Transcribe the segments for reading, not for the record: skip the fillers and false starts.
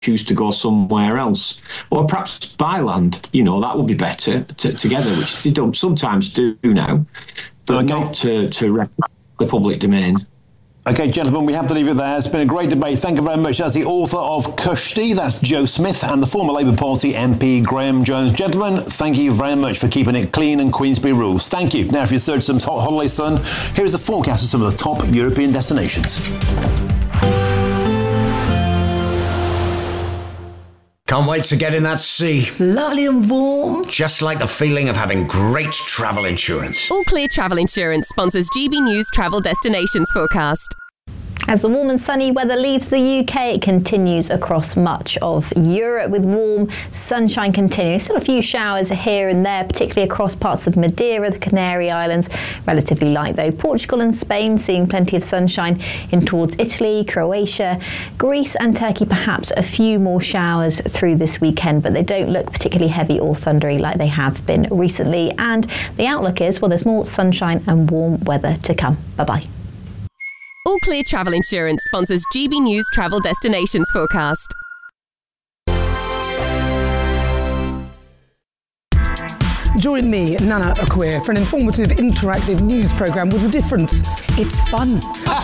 choose to go somewhere else, or perhaps buy land. That would be better together, which they don't sometimes do now, but not to wreck the public domain. OK, gentlemen, we have to leave it there. It's been a great debate. Thank you very much. That's the author of Kushti, that's Joe Smith, and the former Labour Party MP, Graham Jones. Gentlemen, thank you very much for keeping it clean and Queensberry rules. Thank you. Now, if you search some hot holiday sun, here's a forecast of some of the top European destinations. Can't wait to get in that sea. Lovely and warm. Just like the feeling of having great travel insurance. All Clear Travel Insurance sponsors GB News Travel Destinations Forecast. As the warm and sunny weather leaves the UK, it continues across much of Europe with warm sunshine continuing. Still a few showers here and there, particularly across parts of Madeira, the Canary Islands. Relatively light though. Portugal and Spain seeing plenty of sunshine in towards Italy, Croatia, Greece and Turkey. Perhaps a few more showers through this weekend, but they don't look particularly heavy or thundery like they have been recently. And the outlook is, well, there's more sunshine and warm weather to come. Bye-bye. All Clear Travel Insurance sponsors GB News Travel Destinations Forecast. Join me, Nana Akweer, for an informative, interactive news programme with a difference. It's fun.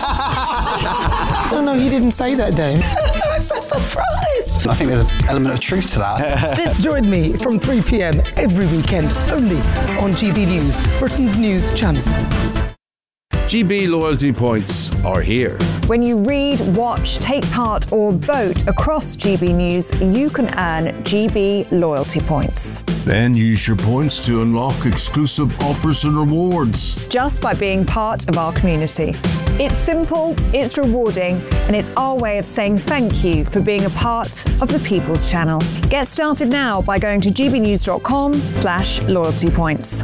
No, he didn't say that, Dave. I'm so surprised. I think there's an element of truth to that. Join me from 3 p.m. every weekend, only on GB News, Britain's news channel. GB loyalty points are here. When you read, watch, take part or vote across GB News, you can earn GB loyalty points. Then use your points to unlock exclusive offers and rewards. Just by being part of our community. It's simple, it's rewarding, and it's our way of saying thank you for being a part of the People's Channel. Get started now by going to gbnews.com/loyalty points.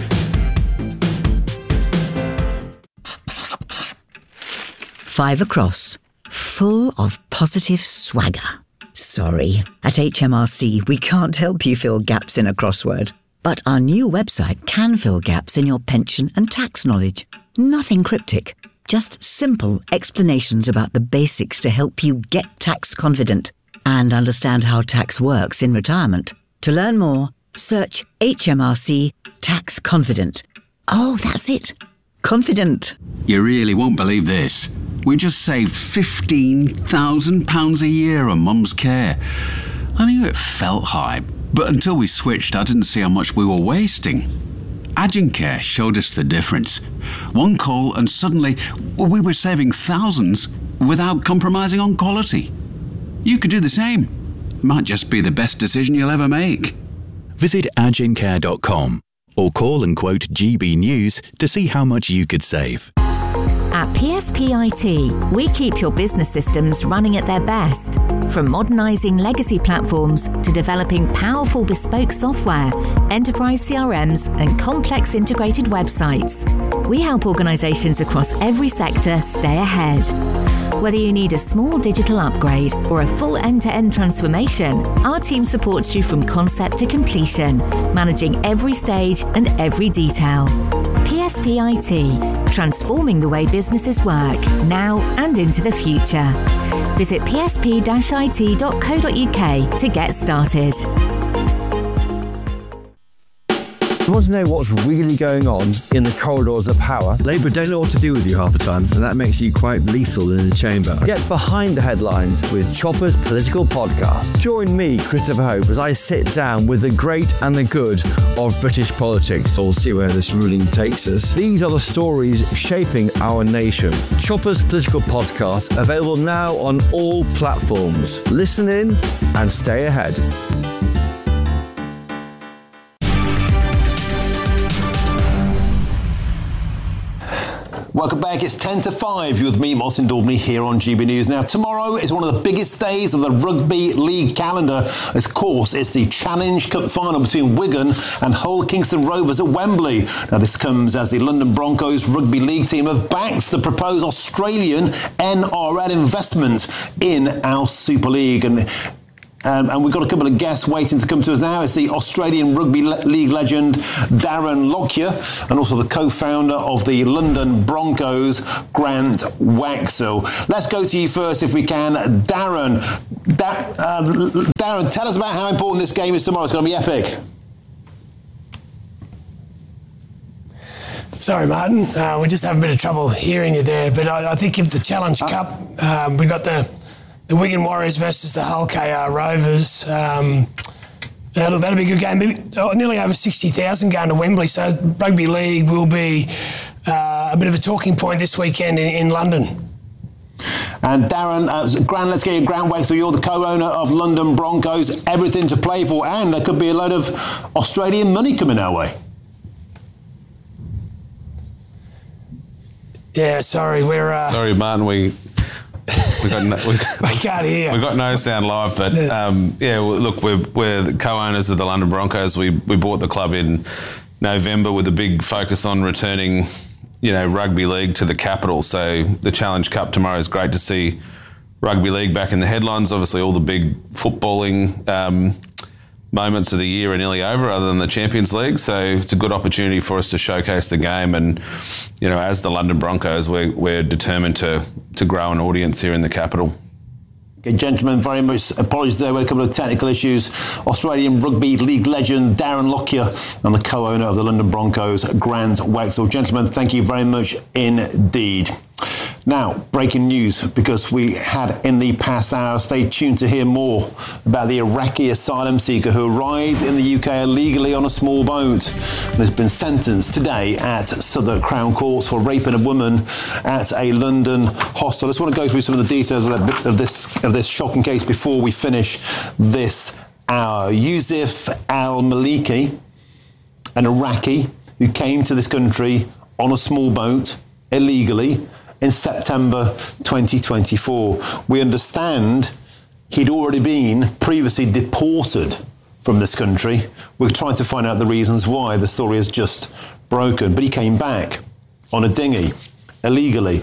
Five across, full of positive swagger. Sorry, at HMRC we can't help you fill gaps in a crossword. But our new website can fill gaps in your pension and tax knowledge. Nothing cryptic, just simple explanations about the basics to help you get tax confident and understand how tax works in retirement. To learn more, search HMRC Tax Confident. Oh, that's it. Confident. You really won't believe this. We just saved £15,000 a year on Mum's care. I knew it felt high, but until we switched, I didn't see how much we were wasting. Agencare showed us the difference. One call and suddenly we were saving thousands without compromising on quality. You could do the same. It might just be the best decision you'll ever make. Visit agencare.com or call and quote GB News to see how much you could save. At PSP IT, we keep your business systems running at their best. From modernising legacy platforms to developing powerful bespoke software, enterprise CRMs and complex integrated websites. We help organisations across every sector stay ahead. Whether you need a small digital upgrade or a full end-to-end transformation, our team supports you from concept to completion, managing every stage and every detail. PSP IT, transforming the way businesses work, now and into the future. Visit psp-it.co.uk to get started. You want to know what's really going on in the corridors of power? Labour don't know what to do with you half the time, and that makes you quite lethal in the chamber. Get behind the headlines with Chopper's Political Podcast. Join me, Christopher Hope, as I sit down with the great and the good of British politics. We'll see where this ruling takes us. These are the stories shaping our nation. Chopper's Political Podcast, available now on all platforms. Listen in and stay ahead. Welcome back. It's 10 to 5. You're with me, Martin Daubney, here on GB News. Now, tomorrow is one of the biggest days of the Rugby League calendar. Of course, it's the Challenge Cup final between Wigan and Hull Kingston Rovers at Wembley. Now, this comes as the London Broncos Rugby League team have backed the proposed Australian NRL investment in our Super League. And we've got a couple of guests waiting to come to us now. It's the Australian Rugby League legend, Darren Lockyer, and also the co-founder of the London Broncos, Grant Waxell. Let's go to you first, if we can. Darren, Darren, tell us about how important this game is tomorrow. It's going to be epic. Sorry, Martin. We just have a bit of trouble hearing you there. But I think if the Challenge Cup, we got the Wigan Warriors versus the Hull KR Rovers. That'll be a good game. Nearly over 60,000 going to Wembley. So rugby league will be a bit of a talking point this weekend in London. And Darren, let's get your ground wake. So you're the co-owner of London Broncos. Everything to play for, and there could be a load of Australian money coming our way. Yeah, sorry, Sorry, Martin, we can't hear. We got no sound live, but look, we're the co-owners of the London Broncos. We bought the club in November with a big focus on returning, rugby league to the capital. So the Challenge Cup tomorrow is great to see rugby league back in the headlines. Obviously, all the big footballing moments of the year are nearly over, other than the Champions League. So it's a good opportunity for us to showcase the game. And as the London Broncos, we're determined to grow an audience here in the capital. Okay, gentlemen, very much apologies there. We had a couple of technical issues. Australian Rugby League legend Darren Lockyer and the co-owner of the London Broncos, Grant Wexell. Gentlemen, thank you very much indeed. Now, breaking news, because we had in the past hour. Stay tuned to hear more about the Iraqi asylum seeker who arrived in the UK illegally on a small boat and has been sentenced today at Southwark Crown Court for raping a woman at a London hostel. I just want to go through some of the details of this shocking case before we finish this hour. Yusuf al-Maliki, an Iraqi who came to this country on a small boat illegally in September 2024. We understand he'd already been previously deported from this country. We're trying to find out the reasons why. The story is just broken. But he came back on a dinghy illegally.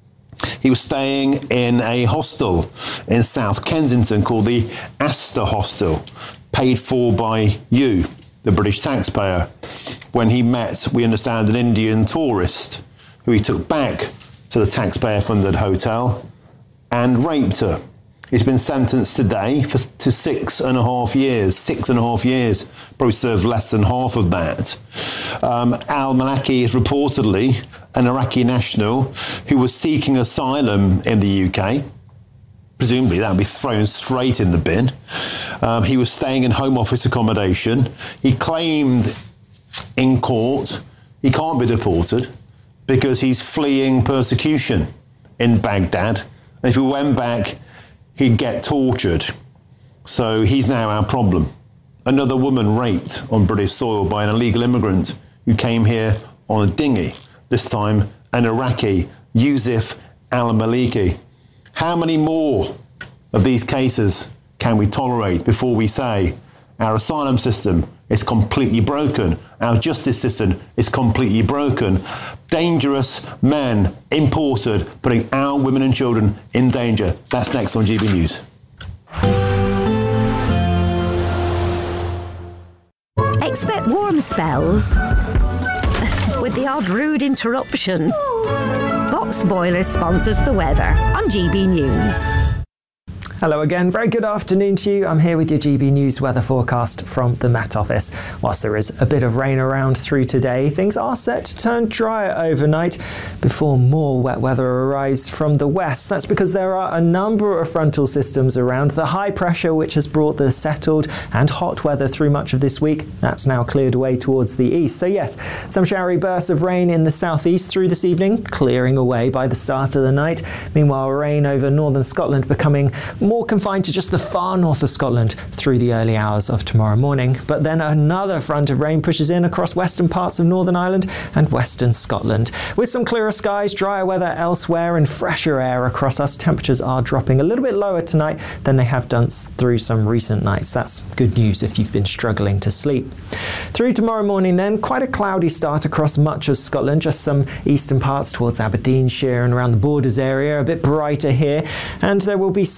He was staying in a hostel in South Kensington called the Astor Hostel, paid for by you, the British taxpayer, when he met, we understand, an Indian tourist who he took back to the taxpayer-funded hotel and raped her. He's been sentenced today to 6.5 years. 6.5 years. Probably served less than half of that. Al-Malaki is reportedly an Iraqi national who was seeking asylum in the UK. Presumably that would be thrown straight in the bin. He was staying in Home Office accommodation. He claimed in court he can't be deported because he's fleeing persecution in Baghdad. And if he went back, he'd get tortured. So he's now our problem. Another woman raped on British soil by an illegal immigrant who came here on a dinghy, this time an Iraqi, Yusuf al-Maliki. How many more of these cases can we tolerate before we say our asylum system is completely broken, our justice system is completely broken? Dangerous men imported, putting our women and children in danger. That's next on GB News. Expect warm spells with the odd rude interruption. Box Boilers sponsors the weather on GB News. Hello again, very good afternoon to you. I'm here with your GB News weather forecast from the Met Office. Whilst there is a bit of rain around through today, things are set to turn drier overnight before more wet weather arrives from the west. That's because there are a number of frontal systems around. The high pressure which has brought the settled and hot weather through much of this week, that's now cleared away towards the east. So yes, some showery bursts of rain in the southeast through this evening, clearing away by the start of the night. Meanwhile, rain over northern Scotland becoming more confined to just the far north of Scotland through the early hours of tomorrow morning. But then another front of rain pushes in across western parts of Northern Ireland and western Scotland. With some clearer skies, drier weather elsewhere and fresher air across us, temperatures are dropping a little bit lower tonight than they have done through some recent nights. That's good news if you've been struggling to sleep. Through tomorrow morning then, quite a cloudy start across much of Scotland, just some eastern parts towards Aberdeenshire and around the Borders area, a bit brighter here, and there will be some rain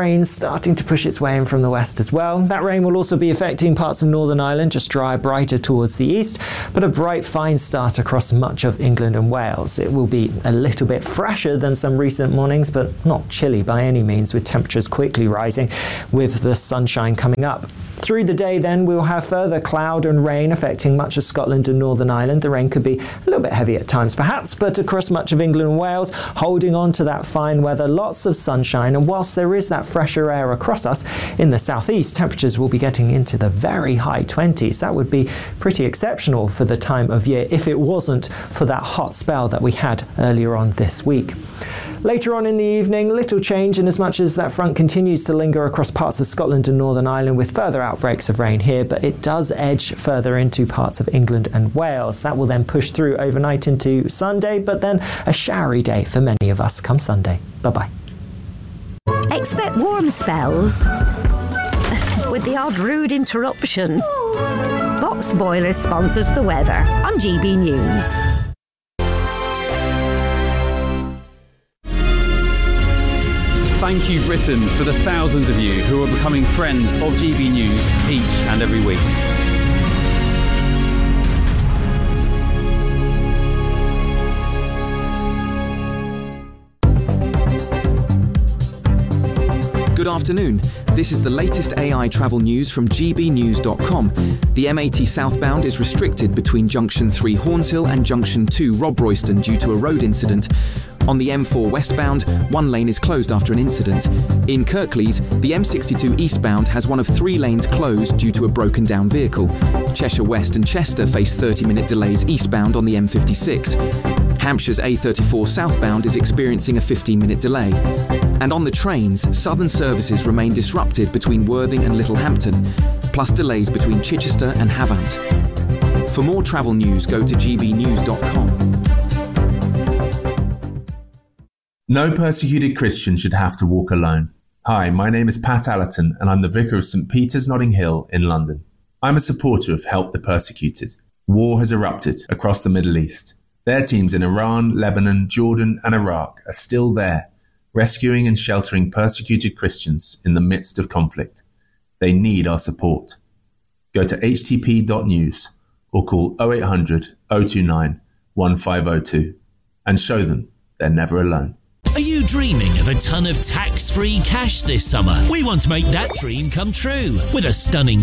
rain starting to push its way in from the west as well. That rain will also be affecting parts of Northern Ireland, just drier, brighter towards the east, but a bright, fine start across much of England and Wales. It will be a little bit fresher than some recent mornings, but not chilly by any means, with temperatures quickly rising with the sunshine coming up. Through the day then, we'll have further cloud and rain affecting much of Scotland and Northern Ireland. The rain could be a little bit heavy at times perhaps, but across much of England and Wales, holding on to that fine weather, lots of sunshine, and whilst there is that fresher air across us, in the southeast, temperatures will be getting into the very high 20s. That would be pretty exceptional for the time of year if it wasn't for that hot spell that we had earlier on this week. Later on in the evening, little change in as much as that front continues to linger across parts of Scotland and Northern Ireland with further outbreaks of rain here, but it does edge further into parts of England and Wales. That will then push through overnight into Sunday, but then a showery day for many of us come Sunday. Bye-bye. Expect warm spells with the odd rude interruption. Box Boilers sponsors the weather on GB News. Thank you, Britain, for the thousands of you who are becoming friends of GB News each and every week. Good afternoon. This is the latest AI travel news from gbnews.com. The M80 southbound is restricted between Junction 3 Hornshill and Junction 2 Robroyston due to a road incident. On the M4 westbound, one lane is closed after an incident. In Kirklees, the M62 eastbound has one of 3 lanes closed due to a broken down vehicle. Cheshire West and Chester face 30-minute delays eastbound on the M56. Hampshire's A34 southbound is experiencing a 15-minute delay. And on the trains, southern services remain disrupted between Worthing and Littlehampton, plus delays between Chichester and Havant. For more travel news, go to gbnews.com. No persecuted Christian should have to walk alone. Hi, my name is Pat Allerton and I'm the Vicar of St Peter's Notting Hill in London. I'm a supporter of Help the Persecuted. War has erupted across the Middle East. Their teams in Iran, Lebanon, Jordan and Iraq are still there, rescuing and sheltering persecuted Christians in the midst of conflict. They need our support. Go to htp.news or call 0800 029 1502 and show them they're never alone. Are you dreaming of a ton of tax-free cash this summer? We want to make that dream come true with a stunning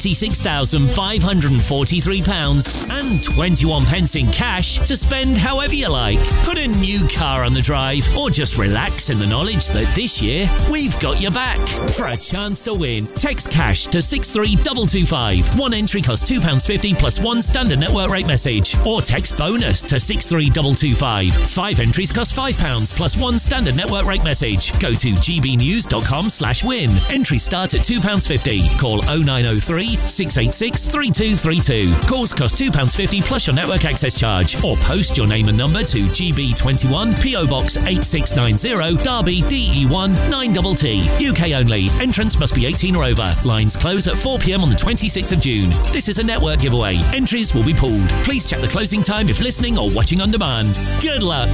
£76,543 and 21 pence in cash to spend however you like. Put a new car on the drive or just relax in the knowledge that this year we've got your back. For a chance to win, text cash to 63225. One entry costs £2.50 plus one standard network rate message. Or text bonus to 63225. 5 entries cost £5 plus one standard network rate message. Go to gbnews.com/win. Entries start at £2.50. Call 0903 686 3232. Calls cost £2.50 plus your network access charge. Or post your name and number to GB21 PO Box 8690 Derby DE1 9TT. UK only. Entrance must be 18 or over. Lines close at 4 p.m. on the 26th of June. This is a network giveaway. Entries will be pooled. Please check the closing time if listening or watching on demand. Good luck.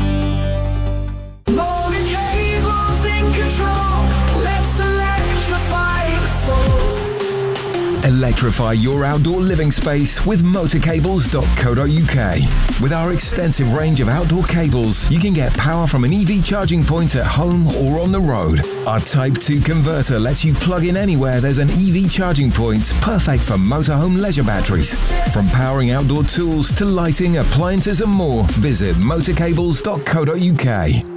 Electrify your outdoor living space with motorcables.co.uk. With our extensive range of outdoor cables, you can get power from an EV charging point at home or on the road. Our Type 2 converter lets you plug in anywhere there's an EV charging point, perfect for motorhome leisure batteries. From powering outdoor tools to lighting, appliances and more, visit motorcables.co.uk.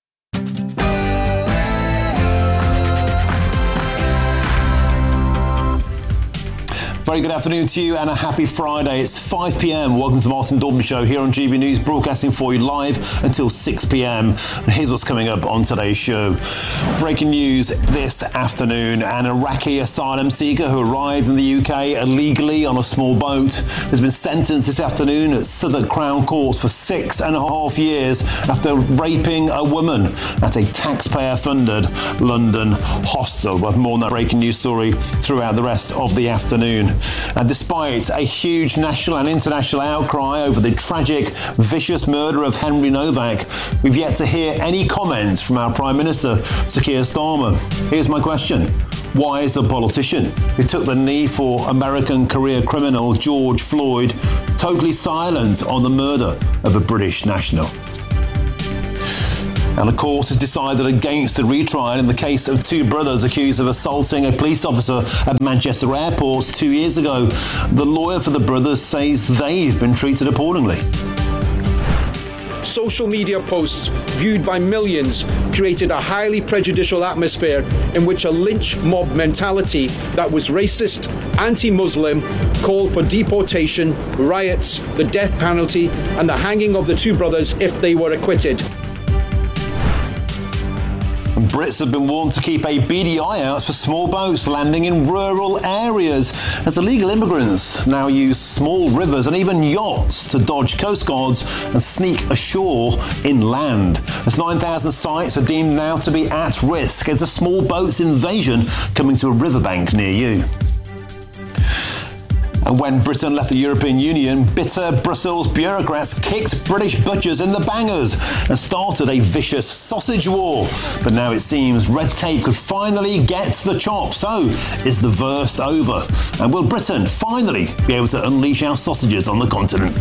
Very good afternoon to you and a happy Friday. It's 5 p.m. Welcome to the Martin Daubney Show here on GB News, broadcasting for you live until 6 p.m. And here's what's coming up on today's show. Breaking news this afternoon. An Iraqi asylum seeker who arrived in the UK illegally on a small boat has been sentenced this afternoon at Southwark Crown Court for 6.5 years after raping a woman at a taxpayer-funded London hostel. We'll have more on that breaking news story throughout the rest of the afternoon. And despite a huge national and international outcry over the tragic, vicious murder of Henry Novak, we've yet to hear any comments from our Prime Minister, Sir Keir Starmer. Here's my question. Why is a politician who took the knee for American career criminal George Floyd totally silent on the murder of a British national? And the court has decided against a retrial in the case of two brothers accused of assaulting a police officer at Manchester Airport 2 years ago. The lawyer for the brothers says they've been treated appallingly. Social media posts viewed by millions created a highly prejudicial atmosphere in which a lynch mob mentality that was racist, anti-Muslim, called for deportation, riots, the death penalty, and the hanging of the two brothers if they were acquitted. Brits have been warned to keep a beady eye out for small boats landing in rural areas as illegal immigrants now use small rivers and even yachts to dodge coast guards and sneak ashore inland. As 9,000 sites are deemed now to be at risk, it's a small boats invasion coming to a riverbank near you. And when Britain left the European Union, bitter Brussels bureaucrats kicked British butchers in the bangers and started a vicious sausage war. But now it seems red tape could finally get to the chop. So, is the worst over? And will Britain finally be able to unleash our sausages on the continent?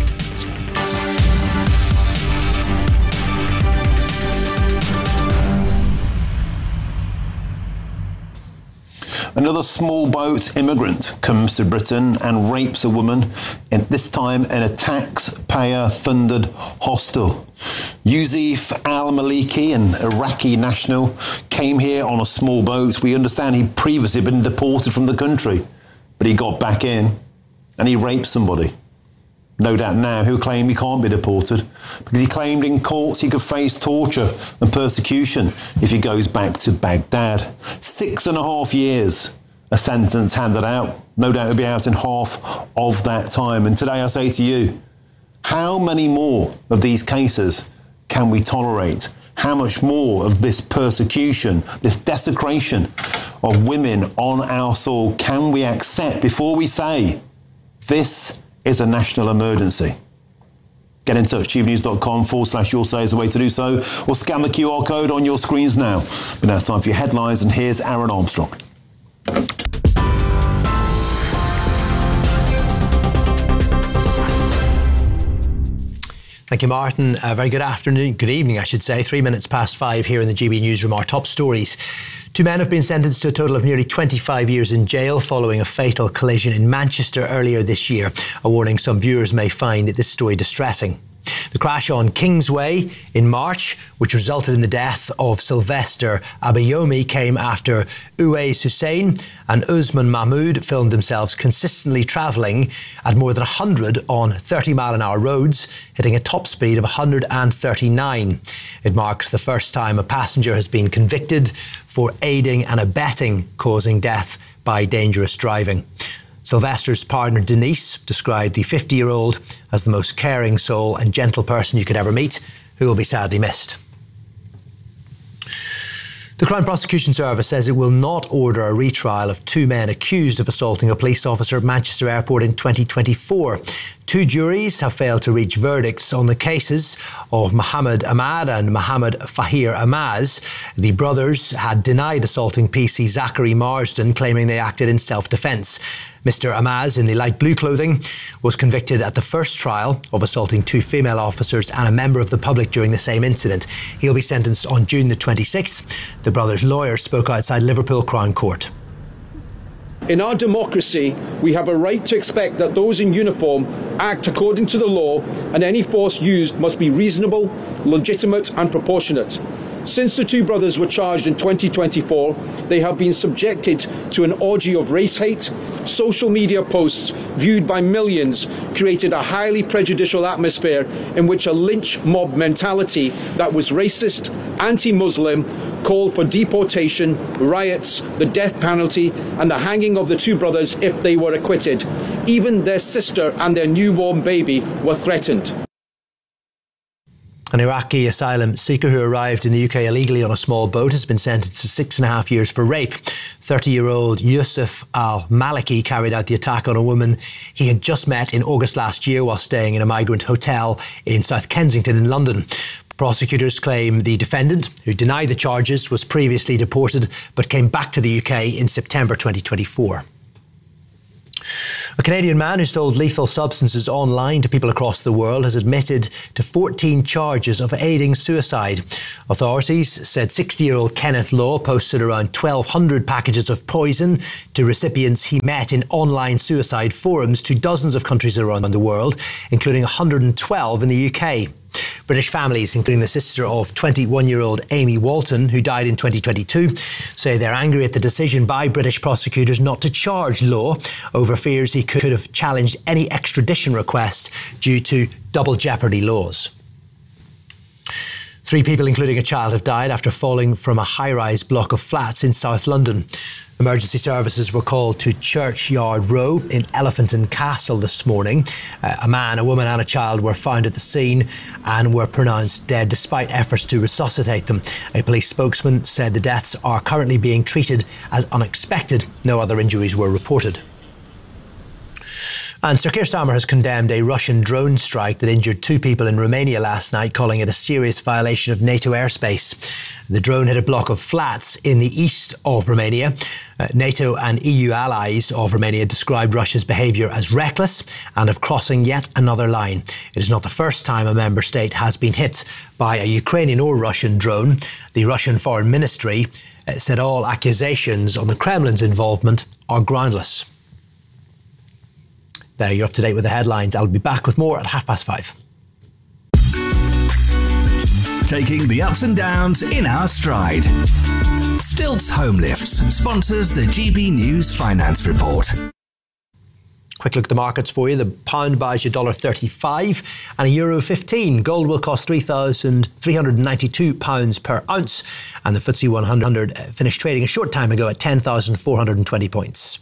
Another small boat immigrant comes to Britain and rapes a woman, and this time in a taxpayer-funded hostel. Yusuf al-Maliki, an Iraqi national, came here on a small boat. We understand he'd previously been deported from the country, but he got back in and he raped somebody. No doubt now he'll claim he can't be deported because he claimed in court he could face torture and persecution if he goes back to Baghdad. 6.5 years, a sentence handed out. No doubt he'll be out in half of that time. And today I say to you, how many more of these cases can we tolerate? How much more of this persecution, this desecration of women on our soil can we accept before we say this is a national emergency? Get in touch, gbnews.com/your say is the way to do so, or scan the QR code on your screens now. But now it's time for your headlines, and here's Aaron Armstrong. Thank you, Martin. Very good afternoon, good evening, I should say. 3 minutes past 5 here in the GB Newsroom. Our top stories. 2 men have been sentenced to a total of nearly 25 years in jail following a fatal collision in Manchester earlier this year. A warning some viewers may find this story distressing. The crash on Kingsway in March, which resulted in the death of Sylvester Abayomi, came after Uwais Hussein and Usman Mahmood filmed themselves consistently travelling at more than 100 on 30-mile-an-hour roads, hitting a top speed of 139. It marks the first time a passenger has been convicted for aiding and abetting causing death by dangerous driving. Sylvester's partner Denise described the 50-year-old as the most caring soul and gentle person you could ever meet, who will be sadly missed. The Crown Prosecution Service says it will not order a retrial of 2 men accused of assaulting a police officer at Manchester Airport in 2024. 2 juries have failed to reach verdicts on the cases of Mohammed Ahmad and Mohammed Fahir Amaz. The brothers had denied assaulting PC Zachary Marsden, claiming they acted in self-defence. Mr. Amaz, in the light blue clothing, was convicted at the first trial of assaulting 2 female officers and a member of the public during the same incident. He'll be sentenced on June the 26th. The brothers' lawyers spoke outside Liverpool Crown Court. In our democracy, we have a right to expect that those in uniform act according to the law, and any force used must be reasonable, legitimate and proportionate. Since the 2 brothers were charged in 2024, they have been subjected to an orgy of race hate. Social media posts viewed by millions created a highly prejudicial atmosphere in which a lynch mob mentality that was racist, anti-Muslim, called for deportation, riots, the death penalty and the hanging of the 2 brothers if they were acquitted. Even their sister and their newborn baby were threatened. An Iraqi asylum seeker who arrived in the UK illegally on a small boat has been sentenced to 6.5 years for rape. 30-year-old Yusuf al-Maliki carried out the attack on a woman he had just met in August last year while staying in a migrant hotel in South Kensington in London. Prosecutors claim the defendant, who denied the charges, was previously deported but came back to the UK in September 2024. A Canadian man who sold lethal substances online to people across the world has admitted to 14 charges of aiding suicide. Authorities said 60-year-old Kenneth Law posted around 1,200 packages of poison to recipients he met in online suicide forums to dozens of countries around the world, including 112 in the UK. British families, including the sister of 21-year-old Amy Walton, who died in 2022, say they're angry at the decision by British prosecutors not to charge Law over fears he could have challenged any extradition request due to double jeopardy laws. 3 people, including a child, have died after falling from a high-rise block of flats in South London. Emergency services were called to Churchyard Row in Elephant and Castle this morning. A man, a woman and a child were found at the scene and were pronounced dead despite efforts to resuscitate them. A police spokesman said the deaths are currently being treated as unexpected. No other injuries were reported. And Sir Keir Starmer has condemned a Russian drone strike that injured 2 people in Romania last night, calling it a serious violation of NATO airspace. The drone hit a block of flats in the east of Romania. NATO and EU allies of Romania described Russia's behaviour as reckless and of crossing yet another line. It is not the first time a member state has been hit by a Ukrainian or Russian drone. The Russian Foreign Ministry said all accusations on the Kremlin's involvement are groundless. There, you're up to date with the headlines. I'll be back with more at 5:30. Taking the ups and downs in our stride. Stilts Home Lifts sponsors the GB News Finance Report. Quick look at the markets for you. The pound buys you $1.35 and €1.15. Gold will cost £3,392 per ounce. And the FTSE 100 finished trading a short time ago at 10,420 points.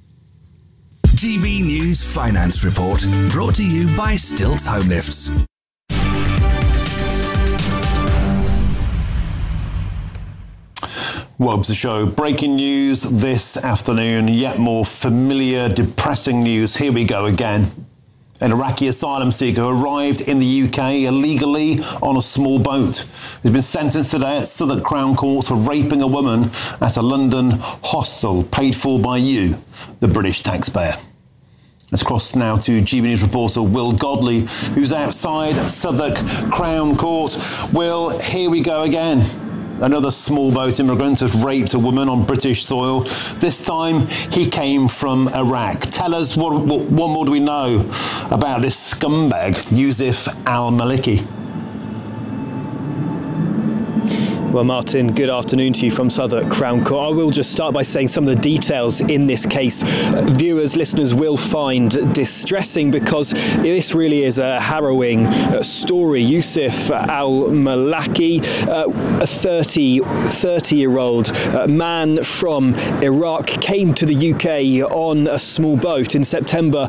GB News Finance Report, brought to you by Stilts Home Lifts. Welcome to the show. Breaking news this afternoon. Yet more familiar, depressing news. Here we go again. An Iraqi asylum seeker who arrived in the UK illegally on a small boat has been sentenced today at Southwark Crown Court for raping a woman at a London hostel paid for by you, the British taxpayer. Let's cross now to GB News reporter Will Godley, who's outside Southwark Crown Court. Will, here we go again. Another small boat immigrant has raped a woman on British soil. This time, he came from Iraq. Tell us, what more do we know about this scumbag, Yusuf al-Maliki? Well, Martin, good afternoon to you from Southwark Crown Court. I will just start by saying some of the details in this case viewers, listeners will find distressing, because this really is a harrowing story. Yusuf al-Maliki, a 30-year-old man from Iraq, came to the UK on a small boat in September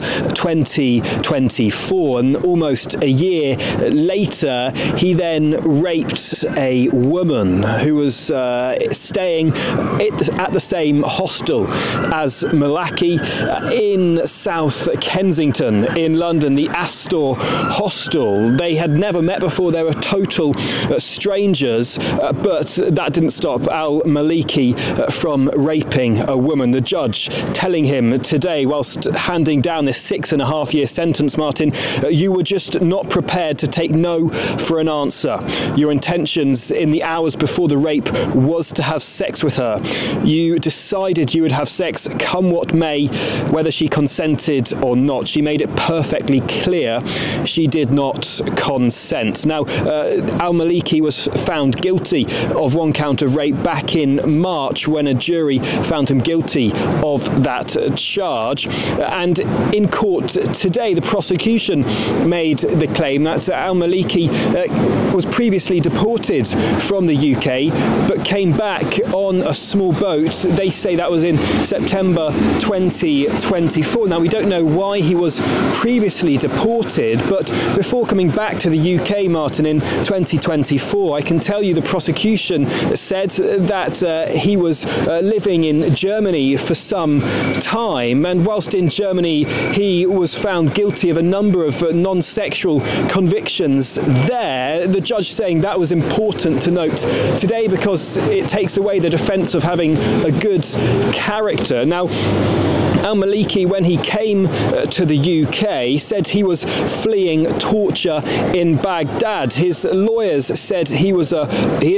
2024, and almost a year later he then raped a woman who was staying at the same hostel as Maliki in South Kensington in London, the Astor Hostel. They had never met before. They were total strangers, but that didn't stop al-Maliki from raping a woman. The judge telling him today, whilst handing down this 6.5-year sentence, Martin, you were just not prepared to take no for an answer. Your intentions in the hours before the rape was to have sex with her. You decided you would have sex come what may, whether she consented or not. She made it perfectly clear she did not consent. Now, al-Maliki was found guilty of one count of rape back in March, when a jury found him guilty of that charge. And in court today, the prosecution made the claim that al-Maliki was previously deported from the UK, but came back on a small boat. They say that was in September 2024. Now, we don't know why he was previously deported, but before coming back to the UK, Martin, in 2024, I can tell you the prosecution said that he was living in Germany for some time, and whilst in Germany he was found guilty of a number of non-sexual convictions there. The judge saying that was important to note today because it takes away the defence of having a good character. Now, Al-Maliki, when he came to the UK, said he was fleeing torture in Baghdad. His lawyers said he is a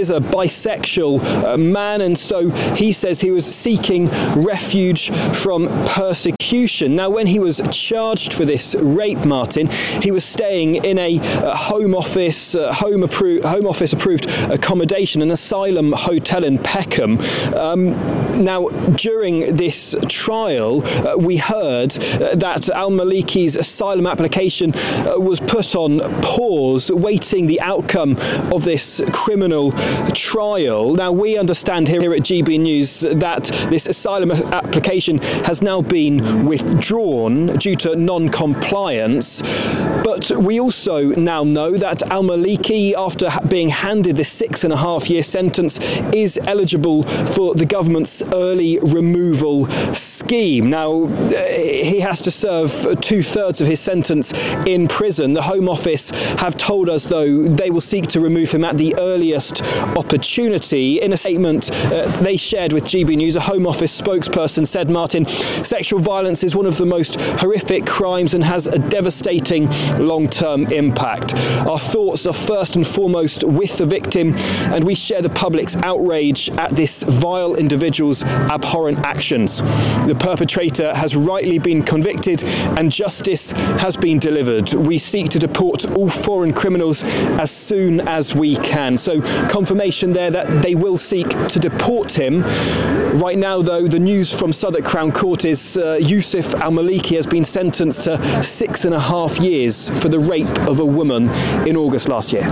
bisexual man, and so he says he was seeking refuge from persecution. Now, when he was charged for this rape, Martin, he was staying in a Home Office approved accommodation, an asylum hotel in Peckham. Now, during this trial, we heard that Al-Maliki's asylum application was put on pause, waiting the outcome of this criminal trial. Now, we understand here at GB News that this asylum application has now been withdrawn due to non-compliance, but we also now know that Al-Maliki, after being handed this 6.5-year sentence, is eligible for the government's early removal scheme. Now, he has to serve 2/3 of his sentence in prison. The Home Office have told us, though, they will seek to remove him at the earliest opportunity. In a statement they shared with GB News, a Home Office spokesperson said, Martin, sexual violence is one of the most horrific crimes and has a devastating long-term impact. Our thoughts are first and foremost with the victim, and we share the public's outrage at this vile individual's abhorrent actions. The perpetrator has rightly been convicted and justice has been delivered. We seek to deport all foreign criminals as soon as we can. So confirmation there that they will seek to deport him. Right now, though, the news from Southwark Crown Court is Yusuf Al-Maliki has been sentenced to 6.5 years for the rape of a woman in August last year.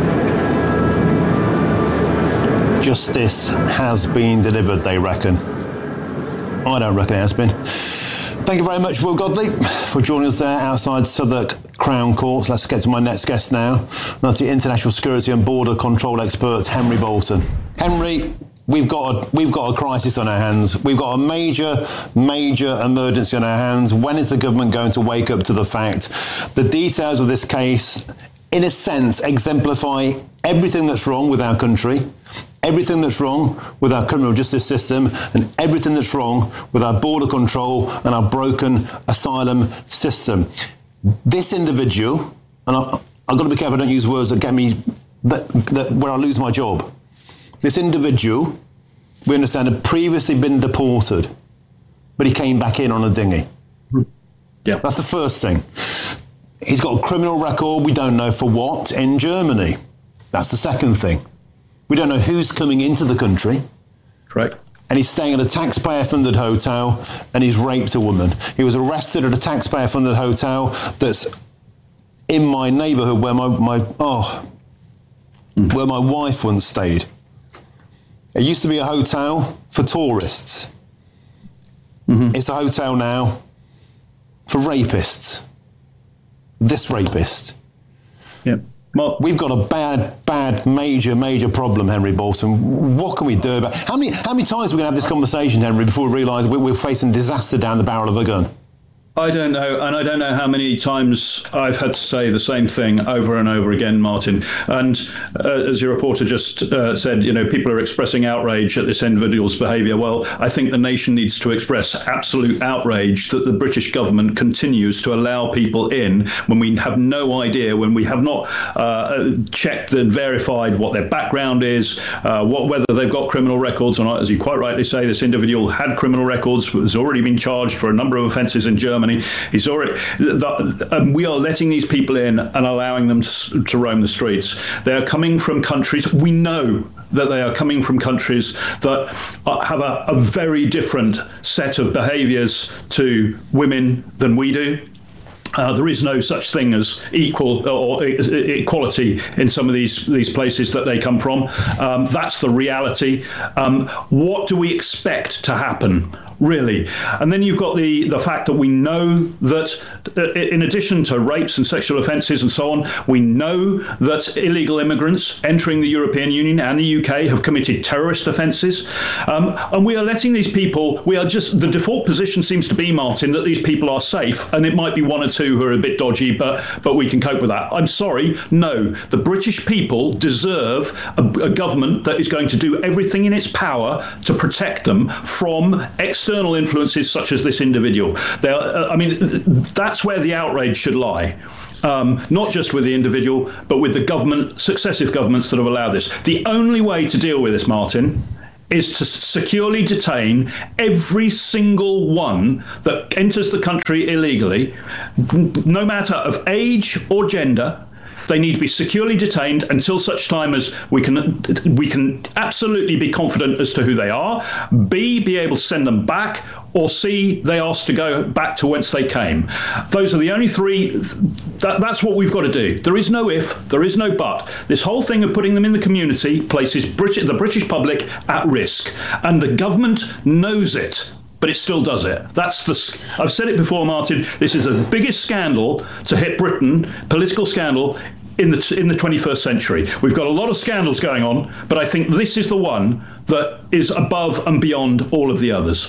Justice has been delivered, they reckon. I don't reckon it has been. Thank you very much, Will Godley, for joining us there outside Southwark Crown Court. Let's get to my next guest now. That's the international security and border control expert, Henry Bolton. Henry, we've got a crisis on our hands. We've got a major emergency on our hands. When is the government going to wake up to the fact? The details of this case, in a sense, exemplify everything that's wrong with our country, everything that's wrong with our criminal justice system, and everything that's wrong with our border control and our broken asylum system. This individual, and I've got to be careful I don't use words that get me that where I lose my job. This individual, we understand, had previously been deported, but he came back in on a dinghy. Yeah. That's the first thing. He's got a criminal record, we don't know for what, in Germany. That's the second thing. We don't know who's coming into the country. Correct. And he's staying at a taxpayer-funded hotel, and he's raped a woman. He was arrested at a taxpayer-funded hotel that's in my neighbourhood where my wife once stayed. It used to be a hotel for tourists. Mm-hmm. It's a hotel now for rapists. This rapist. Yeah. We've got a bad, major problem, Henry Bolton. What can we do about it? How many times are we going to have this conversation, Henry, before we realise we're facing disaster down the barrel of a gun? I don't know, and I don't know how many times I've had to say the same thing over and over again, Martin. And as your reporter just said, people are expressing outrage at this individual's behaviour. Well, I think the nation needs to express absolute outrage that the British government continues to allow people in when we have no idea, when we have not checked and verified what their background is, whether they've got criminal records or not. As you quite rightly say, this individual had criminal records, has already been charged for a number of offences in Germany. He's already. We are letting these people in and allowing them to roam the streets. They are coming from countries. We know that they are coming from countries that have a very different set of behaviours to women than we do. There is no such thing as equal or equality in some of these places that they come from. That's the reality. What do we expect to happen, really? And then you've got the fact that we know that in addition to rapes and sexual offences and so on, we know that illegal immigrants entering the European Union and the UK have committed terrorist offences. And we are letting these people, the default position seems to be, Martin, that these people are safe, and it might be one or two who are a bit dodgy, but we can cope with that. I'm sorry, no. The British people deserve a government that is going to do everything in its power to protect them from external influences such as this individual. That's where the outrage should lie. Not just with the individual, but with the government, successive governments that have allowed this. The only way to deal with this, Martin, is to securely detain every single one that enters the country illegally, no matter of age or gender. They need to be securely detained until such time as we can absolutely be confident as to who they are, B, be able to send them back, or C, they asked to go back to whence they came. Those are the only three. That's what we've got to do. There is no if, there is no but. This whole thing of putting them in the community places the British public at risk, and the government knows it. But it still does it. I've said it before, Martin. This is the biggest scandal to hit Britain, political scandal, in the 21st century. We've got a lot of scandals going on, but I think this is the one that is above and beyond all of the others.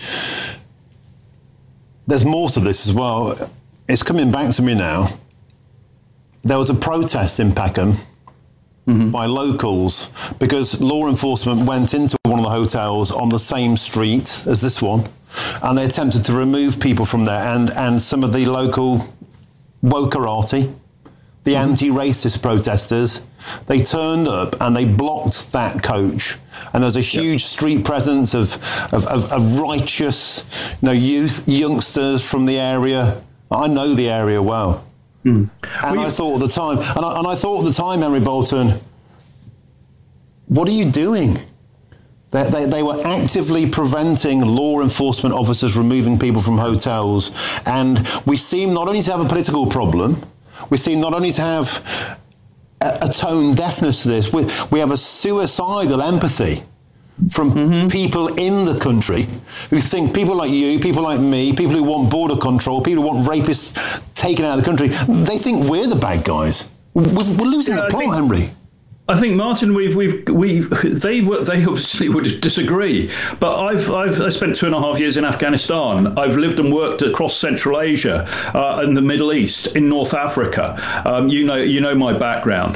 There's more to this as well. It's coming back to me now. There was a protest in Peckham by locals because law enforcement went into one of the hotels on the same street as this one, and they attempted to remove people from there, and some of the local wokerati, the anti-racist protesters, they turned up and they blocked that coach, and there's a huge street presence of righteous, youngsters from the area. I know the area well. And I thought at the time, Henry Bolton, what are you doing? They were actively preventing law enforcement officers removing people from hotels. And we seem not only to have a political problem, we seem not only to have a tone deafness to this, we have a suicidal empathy from people in the country who think people like you, people like me, people who want border control, people who want rapists taken out of the country, they think we're the bad guys. We're losing the plot, Henry. I think, Martin, they obviously would disagree, but I spent 2.5 years in Afghanistan. I've lived and worked across Central Asia, and the Middle East, in North Africa. You know my background,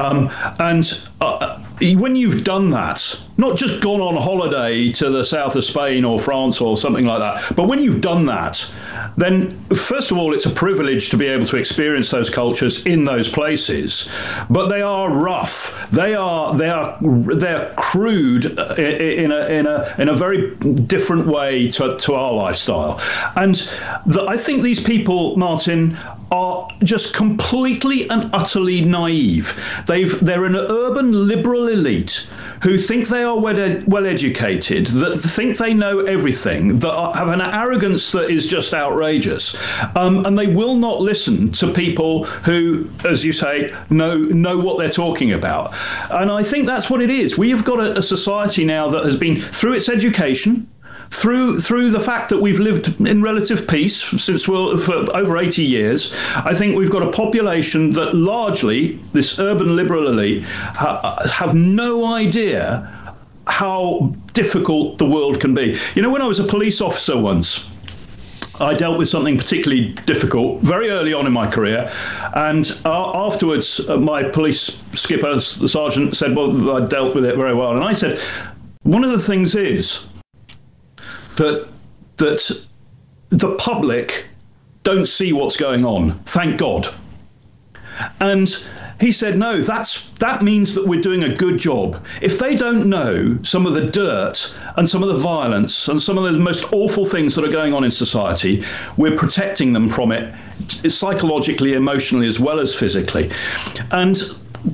when you've done that, not just gone on holiday to the south of Spain or France or something like that, but when you've done that, then first of all, it's a privilege to be able to experience those cultures in those places. But they are rough. They're crude in a very different way to our lifestyle. And I think these people, Martin, are just completely and utterly naive. They're an urban liberal elite who think they are well educated, that think they know everything, that have an arrogance that is just outrageous, and they will not listen to people who, as you say, know what they're talking about. And I think that's what it is. We have got a society now that has been, through its education, through the fact that we've lived in relative peace for over 80 years, I think we've got a population that largely, this urban liberal elite, have no idea how difficult the world can be. You know, when I was a police officer once, I dealt with something particularly difficult very early on in my career, and afterwards my police skipper, the sergeant, said, well, I dealt with it very well. And I said, one of the things is that the public don't see what's going on, thank God. And he said, no, that means that we're doing a good job. If they don't know some of the dirt and some of the violence and some of the most awful things that are going on in society, we're protecting them from it psychologically, emotionally, as well as physically.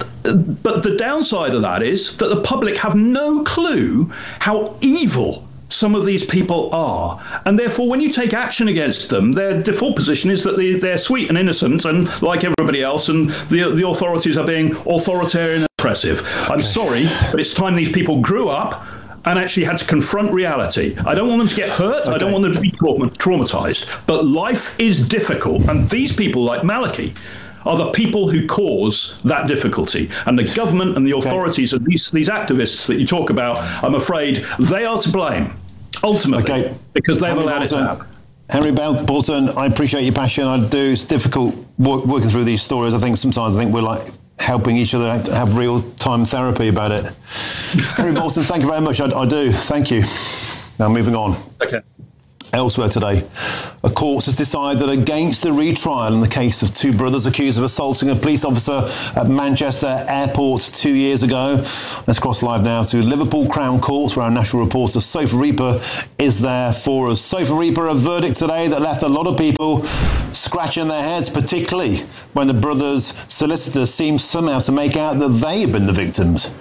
But the downside of that is that the public have no clue how evil some of these people are. And therefore, when you take action against them, their default position is that they're sweet and innocent and like everybody else, and the authorities are being authoritarian and oppressive. I'm sorry, but it's time these people grew up and actually had to confront reality. I don't want them to get hurt. I don't want them to be traumatized. But life is difficult. And these people like Malachy are the people who cause that difficulty. And the government and the authorities and these activists that you talk about, I'm afraid they are to blame, ultimately, because they've allowed it to happen. Henry Bolton, I appreciate your passion. I do. It's difficult working through these stories. I think sometimes we're like helping each other have real-time therapy about it. Henry Bolton, thank you very much. I do. Thank you. Now, moving on. Okay. Elsewhere today, a court has decided against the retrial in the case of two brothers accused of assaulting a police officer at Manchester Airport 2 years ago. Let's cross live now to Liverpool Crown Court, where our national reporter Sophie Reaper is there for us. Sophie Reaper, a verdict today that left a lot of people scratching their heads, particularly when the brothers' solicitors seem somehow to make out that they have been the victims.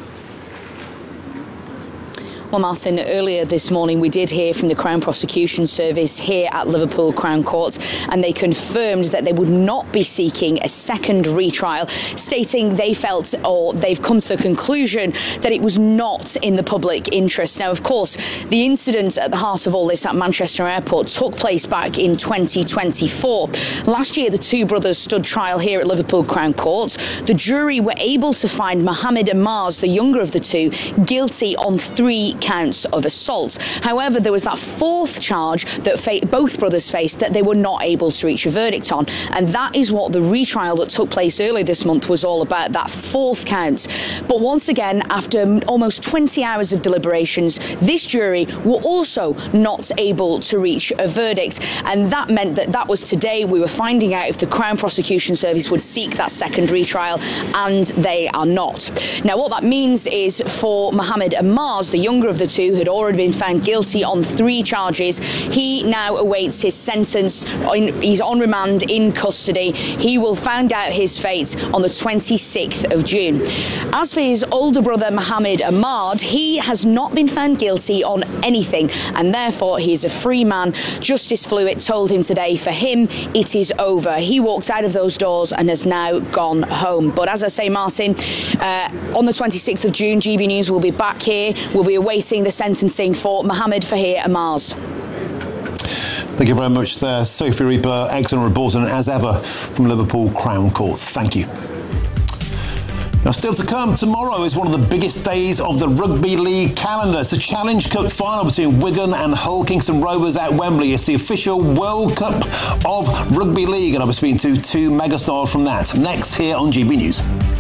Well, Martin, earlier this morning we did hear from the Crown Prosecution Service here at Liverpool Crown Court, and they confirmed that they would not be seeking a second retrial, stating they felt, or they've come to the conclusion, that it was not in the public interest. Now, of course, the incident at the heart of all this at Manchester Airport took place back in 2024. Last year, the two brothers stood trial here at Liverpool Crown Court. The jury were able to find Mohammed Ammars, the younger of the two, guilty on 3 counts of assault. However, there was that fourth charge that both brothers faced that they were not able to reach a verdict on. And that is what the retrial that took place earlier this month was all about, that fourth count. But once again, after almost 20 hours of deliberations, this jury were also not able to reach a verdict. And that meant that was today. We were finding out if the Crown Prosecution Service would seek that second retrial, and they are not. Now, what that means is for Mohammed Ammars, the younger of the two, who had already been found guilty on 3 charges, he now awaits his sentence. He's on remand in custody. He will find out his fate on the 26th of June. As for his older brother, Mohammed Ammar, he has not been found guilty on anything, and therefore he is a free man. Justice Fluitt told him today, for him, it is over. He walked out of those doors and has now gone home. But as I say, Martin, on the 26th of June, GB News will be back here. We'll be awaiting the sentencing for Mohammed Fahir Ammars. Thank you very much there, Sophie Reaper, excellent reporting as ever from Liverpool Crown Court. Thank you. Now, still to come, tomorrow is one of the biggest days of the Rugby League calendar. It's the Challenge Cup final between Wigan and Hull Kingston Rovers at Wembley. It's the official World Cup of Rugby League, and I'll be speaking to 2 megastars from that next here on GB News.